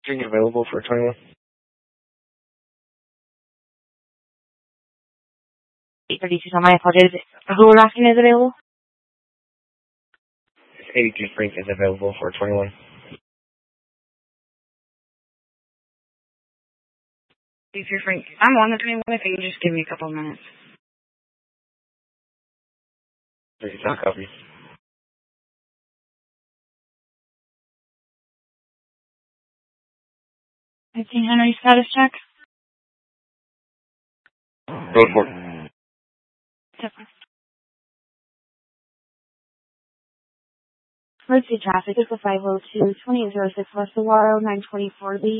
Drink available for 21. 832, so my apologies. Who we're asking is available? 82 Frank is available for 21. If you're Frank, I'm on the 21 if you can just give me a couple of minutes. It's not copy. 15 Henry status check. Road 4. Emergency traffic is the 502 2806 West Saguaro 924 Lee.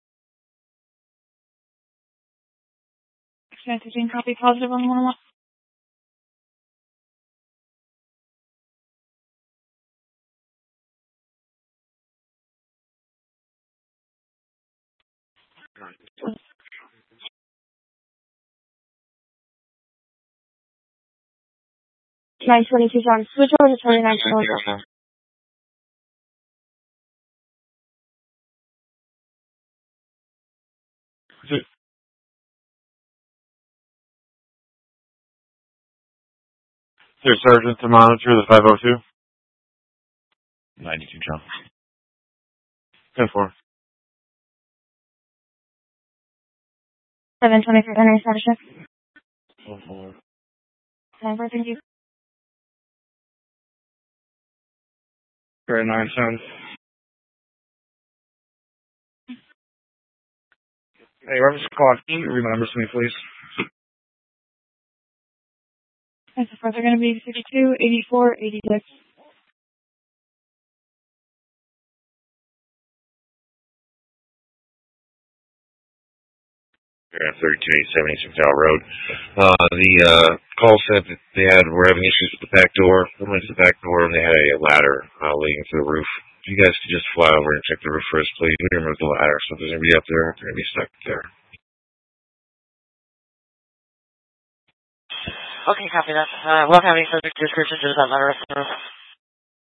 Messaging copy positive on 101. Nine 22 John. Switch over to 29 Kilometer. Sir, Sergeant to monitor the 502. 92 John. 10-4. 723 Henry status check. 10-4. 10-4, thank you. Great 9-7. Hey, Reverend Squad, can you read my numbers to me, please? And so far, they're going to be 62, 84, 86. Yeah, 3287 East Road. The call said that were having issues with the back door. They went to the back door and they had a ladder leading to the roof. If you guys could just fly over and check the roof first, please. We remove the ladder, so if there's anybody up there, they're going to be stuck there. Okay, copy that. We'll have any subject description, just that ladder up the roof.